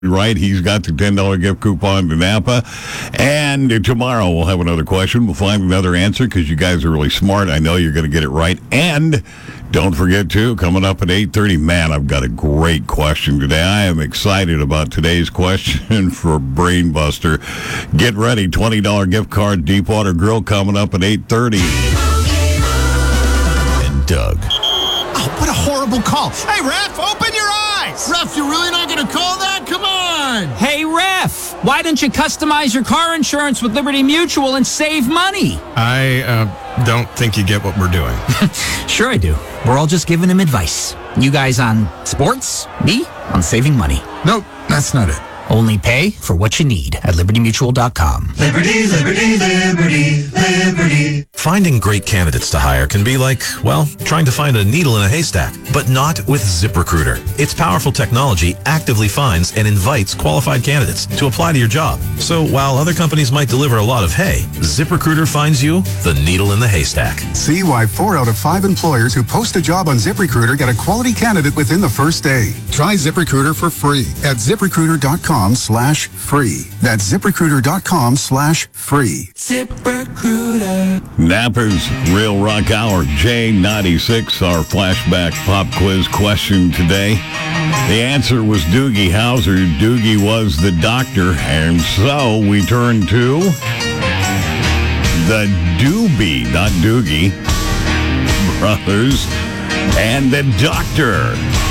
right. He's got the $10 gift coupon to Napa. And tomorrow we'll have another question. We'll find another answer because you guys are really smart. I know you're going to get it right. And don't forget, too, coming up at 8:30, man, I've got a great question today. I am excited about today's question for Brainbuster. Get ready. $20 gift card, Deepwater Grill coming up at 8:30. And Doug. Oh, what a horrible call. Hey, ref, open your eyes. Ref, you're really not going to call that? Come on. Hey, ref, why don't you customize your car insurance with Liberty Mutual and save money? I don't think you get what we're doing. Sure I do. We're all just giving him advice. You guys on sports, me on saving money. Nope, that's not it. Only pay for what you need at libertymutual.com. Liberty, liberty, liberty, liberty. Finding great candidates to hire can be like, well, trying to find a needle in a haystack, but not with ZipRecruiter. Its powerful technology actively finds and invites qualified candidates to apply to your job. So while other companies might deliver a lot of hay, ZipRecruiter finds you the needle in the haystack. See why 4 out of 5 employers who post a job on ZipRecruiter get a quality candidate within the first day. Try ZipRecruiter for free at ZipRecruiter.com/free. That's ZipRecruiter.com/free. ZipRecruiter. Napa's Real Rock Hour, J96, our flashback pop quiz question today. The answer was Doogie Howser. Doogie was the doctor, and so we turn to the Doobie, not Doogie, brothers, and the doctor.